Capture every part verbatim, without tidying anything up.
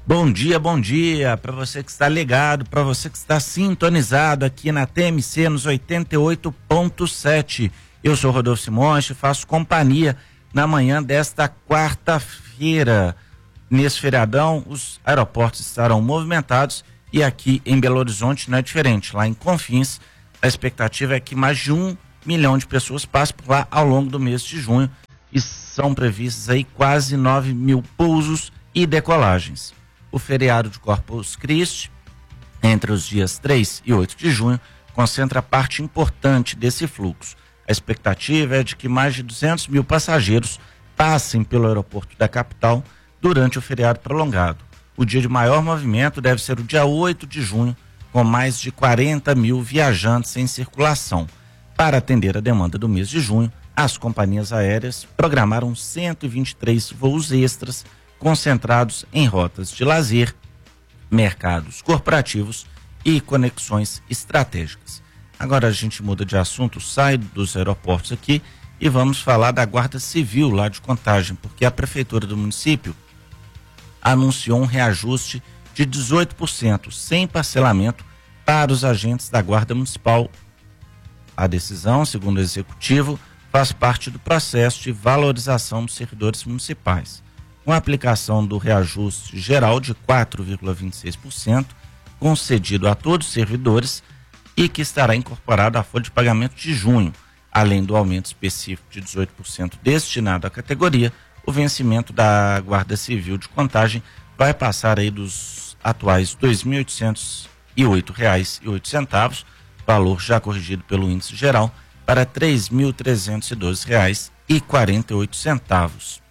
Bom dia, bom dia para você que está ligado, para você que está sintonizado aqui na T M C nos oitenta e oito ponto sete. Eu sou Rodolfo Simões e faço companhia na manhã desta quarta-feira. Nesse feriadão, os aeroportos estarão movimentados e aqui em Belo Horizonte não é diferente. Lá em Confins, a expectativa é que mais de um milhão de pessoas passem por lá ao longo do mês de junho e são previstos aí quase nove mil pousos e decolagens. O feriado de Corpus Christi, entre os dias três e oito de junho, concentra parte importante desse fluxo. A expectativa é de que mais de duzentos mil passageiros passem pelo aeroporto da capital durante o feriado prolongado. O dia de maior movimento deve ser o dia oito de junho, com mais de quarenta mil viajantes em circulação. Para atender a demanda do mês de junho, as companhias aéreas programaram cento e vinte e três voos extras concentrados em rotas de lazer, mercados corporativos e conexões estratégicas. Agora a gente muda de assunto, sai dos aeroportos aqui e vamos falar da Guarda Civil lá de Contagem, porque a Prefeitura do município anunciou um reajuste de dezoito por cento, sem parcelamento, para os agentes da Guarda Municipal. A decisão, segundo o Executivo, faz parte do processo de valorização dos servidores municipais. Com a aplicação do reajuste geral de quatro vírgula vinte e seis por cento, concedido a todos os servidores e que estará incorporado à folha de pagamento de junho, além do aumento específico de dezoito por cento destinado à categoria, o vencimento da Guarda Civil de Contagem vai passar aí dos atuais dois mil oitocentos e oito reais e oito centavos, valor já corrigido pelo índice geral, para três mil trezentos e doze reais e quarenta e oito centavos.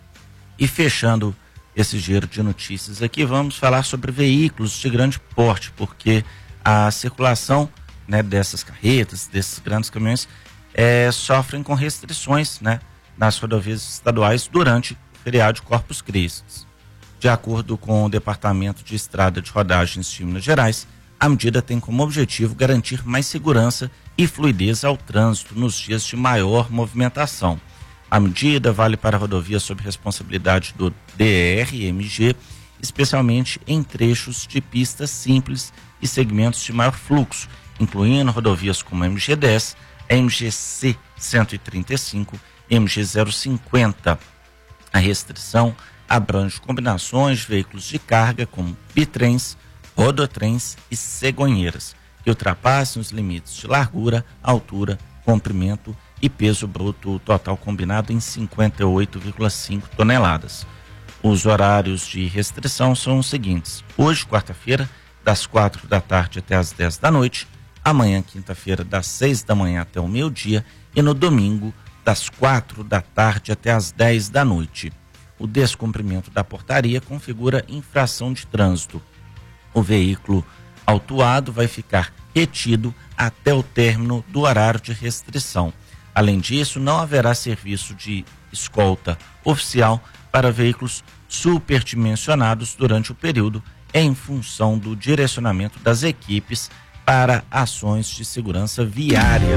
E fechando esse giro de notícias aqui, vamos falar sobre veículos de grande porte, porque a circulação, né, dessas carretas, desses grandes caminhões, é, sofrem com restrições, né, nas rodovias estaduais durante o feriado de Corpus Christi. De acordo com o Departamento de Estrada de Rodagens de Minas Gerais, a medida tem como objetivo garantir mais segurança e fluidez ao trânsito nos dias de maior movimentação. A medida vale para rodovias sob responsabilidade do D E R M G, especialmente em trechos de pistas simples e segmentos de maior fluxo, incluindo rodovias como M G dez, M G C cento e trinta e cinco, M G zero cinquenta. A restrição abrange combinações de veículos de carga como bitrens, rodotrens e cegonheiras, que ultrapassem os limites de largura, altura, comprimento e peso bruto total combinado em cinquenta e oito vírgula cinco toneladas. Os horários de restrição são os seguintes: hoje, quarta-feira, das quatro da tarde até as dez da noite, amanhã, quinta-feira, das seis da manhã até o meio-dia e no domingo, das quatro da tarde até as dez da noite. O descumprimento da portaria configura infração de trânsito. O veículo autuado vai ficar retido até o término do horário de restrição. Além disso, não haverá serviço de escolta oficial para veículos superdimensionados durante o período, em função do direcionamento das equipes para ações de segurança viária.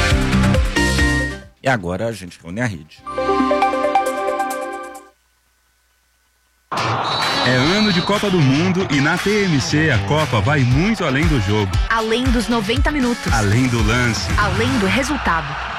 E agora a gente reúne a rede. É ano de Copa do Mundo e na T M C a Copa vai muito além do jogo. Além dos noventa minutos. Além do lance. Além do resultado.